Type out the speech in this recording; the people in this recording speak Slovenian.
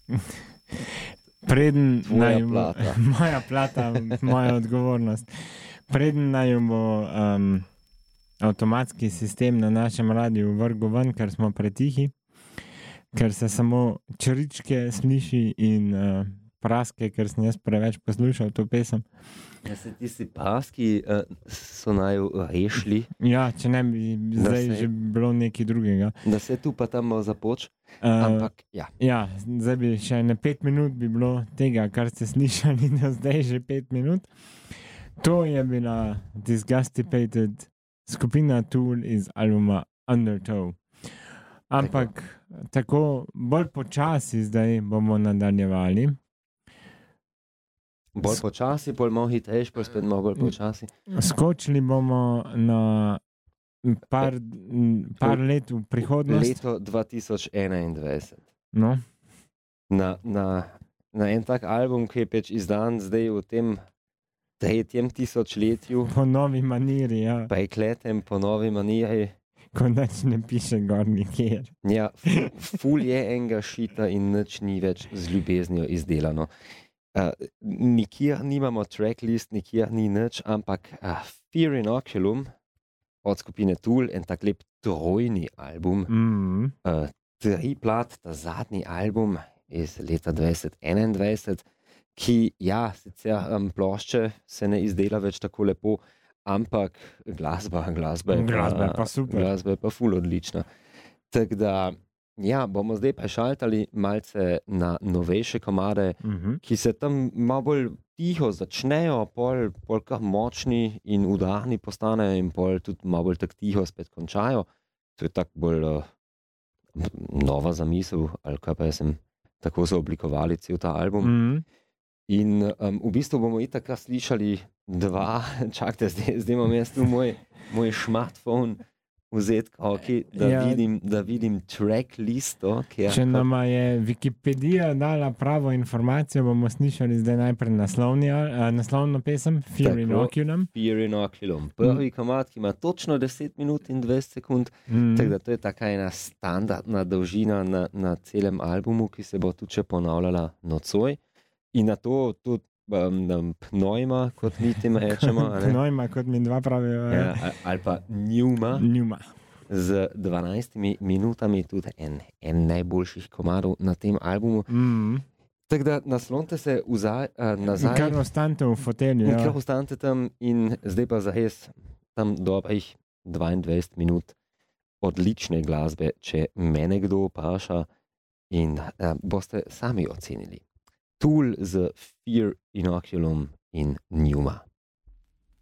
Preden Tvoja plata. moja plata, moja odgovornost. Preden naj jo bo avtomatski sistem na našem radiju vrgel ven, ker smo pretihi, ker se samo čričke sliši in praske, ker sem jaz preveč poslušal to pesem. Ja, se tisti praski so naj rešili, Ja, če ne bi zdaj že bilo nekaj drugega. da se tu pa tam malo započ, ampak ja. Ja, zdaj bi še ne 5 minut bi bilo tega, kar ste slišali, da zdaj že 5 minut. To je bila Disgustipated skupina Tool iz albuma Undertow. Ampak tako bolj počasi zdaj bomo nadaljevali. Bolj počasi, bolj malo hitrejš, bolj spet malo bolj počasi. Skočili bomo na par let v prihodnost. Leto 2021. No, Na en tak album, ki je pač izdan zdaj v tem 3. tisočletju, po novi maniri, ja. prekletem po novi maniri. Ko nič ne piše gor nikjer. Ja, ful je enega šita in nič ni več z ljubeznijo izdelano. Nikjer nimamo tracklist, nikjer ni nič, ampak Fear Inoculum od skupine Tool, en tak lep trojni album, 3 plat, ta zadnji album iz leta 2021, ki, ja, sicer plošče se ne izdela več tako lepo, ampak glasba je pa super. Glasba je pa ful odlična. Tako da, ja, bomo zdaj prešaltali malce na novejše komade, ki se tam malo bolj tiho začnejo, pol kar močni in udarni postanejo in pol tudi malo bolj tak tiho spet končajo. To je tako bolj nova zamisel, ali kaj pa sem tako so oblikovali cel ta album. In v bistvu bomo itak slišali čakajte, zdaj imam jaz tu moj smartphone vzeti, da vidim track listo. Če nama je Wikipedija dala pravo informacijo, bomo slišali zdaj najprej naslovno pesem Fear Inoculum. Fear Inoculum. Prvi komad, ki ima točno 10 minut in 20 sekund, tako da to je taka ena standardna dolžina na celem albumu, ki se bo tudi še ponavljala nocoj. In na to tudi pnojma, kot mi tem rečemo. Pnojma, kot mi dva pravijo. Ja, ali pa njuma. Z 12 minutami tudi en najboljših komadov na tem albumu. Tako da naslonite se nazaj. Kar ostanete v fotelju. Kar ostanete tam in zdaj pa zares tam dobrih 22 minut odlične glasbe, če mene kdo vpraša in boste sami ocenili. Tool z Fear Inoculum in Njuma.